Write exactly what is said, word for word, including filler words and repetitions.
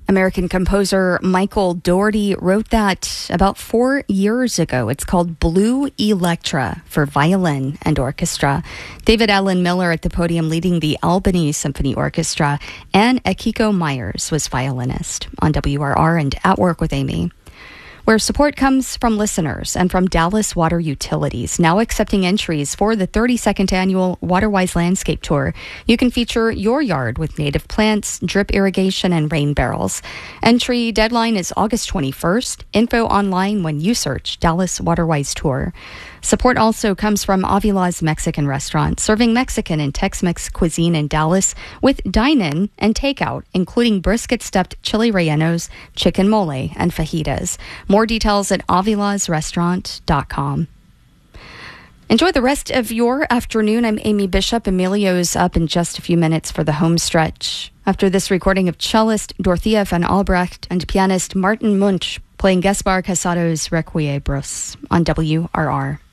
American composer Michael Dougherty wrote that about four years ago. It's called Blue Electra for violin and orchestra. David Allen Miller at the podium leading the Albany Symphony Orchestra, and Akiko Myers was violinist on W R R and At Work with Amy, where support comes from listeners and from Dallas Water Utilities, now accepting entries for the thirty-second annual Waterwise Landscape Tour. You can feature your yard with native plants, drip irrigation, and rain barrels. Entry deadline is August twenty-first. Info online when you search Dallas Waterwise Tour. Support also comes from Avila's Mexican Restaurant, serving Mexican and Tex-Mex cuisine in Dallas with dine-in and takeout, including brisket stuffed chili rellenos, chicken mole, and fajitas. More details at avilas restaurant dot com. Enjoy the rest of your afternoon. I'm Amy Bishop. Emilio's up in just a few minutes for the home stretch. After this recording of cellist Dorothea van Albrecht and pianist Martin Munch playing Gaspar Casado's Requiebros on W R R.